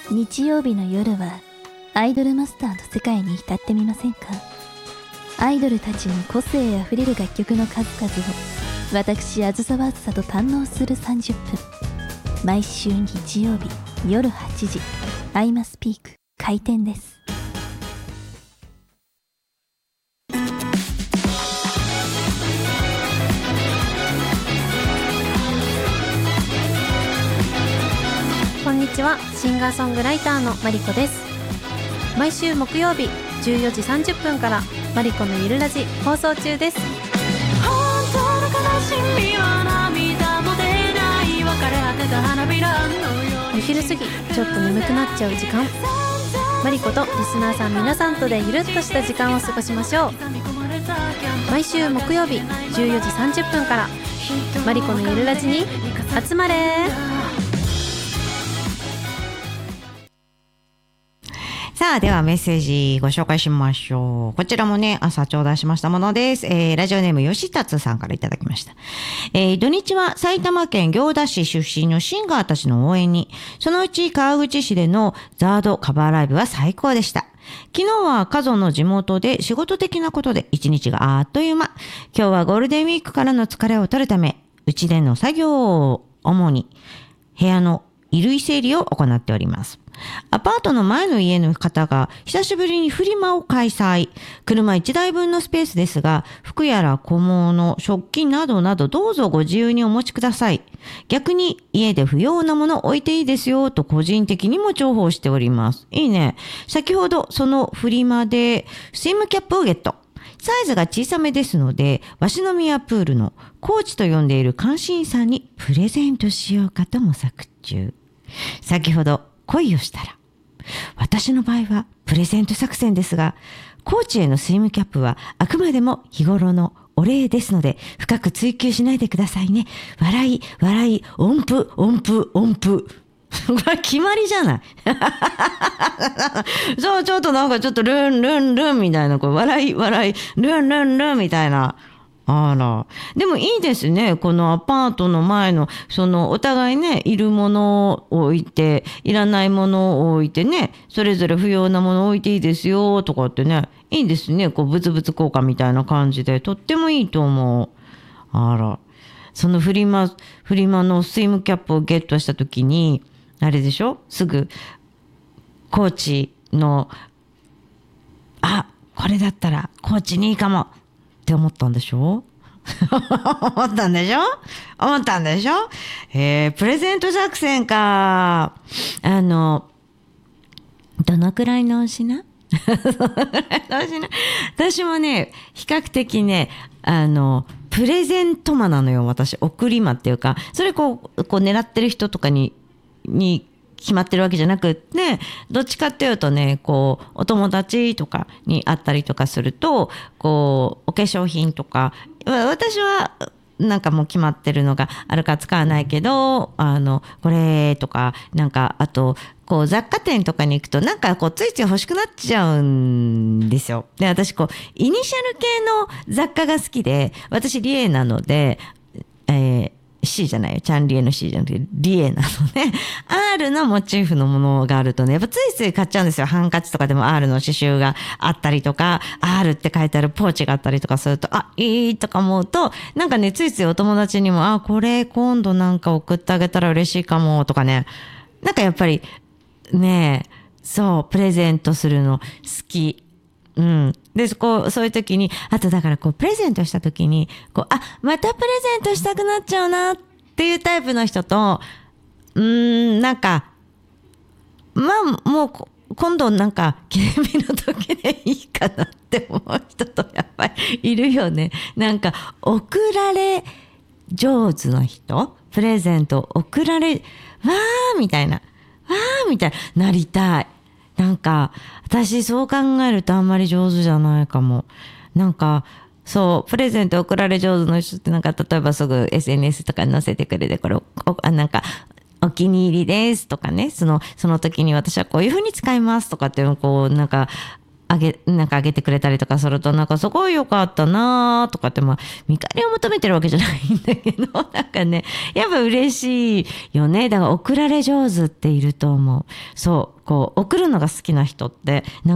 日曜日の夜はアイドルマスターの世界に浸ってみませんか？アイドルたちの個性あふれる楽曲の数々を私あずさわあずさと堪能する30分。毎週日曜日夜8時アイマスピーク開店です。 こんにちは、シンガーソングライターのマリコです。毎週木曜日14時30分からマリコのゆるラジ放送中です。 本当の悲しみは涙も出ない別れ果てた花びらのように。 お昼過ぎちょっと眠くなっちゃう時間、マリコとリスナーさん皆さんとでゆるっとした時間を過ごしましょう。毎週木曜日14時30分からマリコのゆるラジに集まれ。 さあ、ではメッセージご紹介しましょう。こちらもね、朝頂戴しましたものです。ラジオネーム吉達さんからいただきました。土日は埼玉県行田市出身のシンガーたちの応援に、そのうち川口市でのザードカバーライブは最高でした。昨日は家族の地元で仕事的なことで一日があっという間。今日はゴールデンウィークからの疲れを取るため、うちでの作業を主に部屋の衣類整理を行っております。アパートの前の家の方が久しぶりにフリマを開催。車1台分のスペースですが、服やら小物、食器などなどどうぞご自由にお持ちください。逆に家で不要なもの置いていいですよと個人的にも重宝しております。いいね。先ほどそのフリマでスイムキャップをゲット。サイズが小さめですので、鷲宮プールのコーチと呼んでいる監視員さんにプレゼントしようかと模索中。先ほど恋をしたら、私の場合はプレゼント作戦ですが、コーチへのスイムキャップはあくまでも日頃のお礼ですので、深く追求しないでくださいね。笑い、笑い、音符、音符、音符。これ決まりじゃないそう、ちょっとなんかちょっとルンルンルンみたいな、こう笑い、笑い、ルンルンルンみたいな。あら。でもいいですね。このアパートの前の、お互いね、いるものを置いて、いらないものを置いてね、それぞれ不要なものを置いていいですよ、とかってね、いいですね。こう、物々交換みたいな感じで、とってもいいと思う。あら。そのフリマのスイムキャップをゲットしたときに、あれでしょ？すぐ、コーチの、これだったら、コーチにいいかも。って思ったんでしょ思ったんでしょプレゼント作戦か。どのくらいのお品私もね、比較的ね、プレゼント魔なのよ、私。送り魔っていうか、それこう狙ってる人とかに決まってるわけじゃなくって、どっちかっていうとね、こう、お友達とかに会ったりとかすると、こう、お化粧品とか、私は、なんかもう決まってるのがあるから使わないけど、これとか、なんか、あと、こう、雑貨店とかに行くと、なんかこう、ついつい欲しくなっちゃうんですよ。で、私こう、イニシャル系の雑貨が好きで、私、リエなので、C じゃないよ。チャンリエの C じゃなくて、リエなのね。R のモチーフのものがあるとね、やっぱついつい買っちゃうんですよ。ハンカチとかでも R の刺繍があったりとか、R って書いてあるポーチがあったりとかすると、いいとか思うと、なんかね、ついついお友達にも、これ今度なんか送ってあげたら嬉しいかも、とかね。なんかやっぱり、ねそう、プレゼントするの好き。うん。で、そういう時に、あとだからプレゼントした時に、またプレゼントしたくなっちゃうなっていうタイプの人と、なんか、もう、今度なんか、記念日の時でいいかなって思う人とやっぱりいるよね。なんか、送られ上手な人、プレゼント送られ、みたいな、なりたい。なんか、私そう考えるとあんまり上手じゃないかも。なんか、そう、プレゼント送られ上手の人ってなんか、例えばすぐ SNS とかに載せてくれて、これ、なんか、お気に入りですとかね、その時に私はこういう風に使いますとかっていうのをなんか、 なんかあげてくれたりとかすると、なんかすごい良かったなとかって、まあ見返りを求めてるわけじゃないんだけど、なんかねやっぱ嬉しいよね。だから送られ上手っていると思う。そう、こう送るのが好きな人って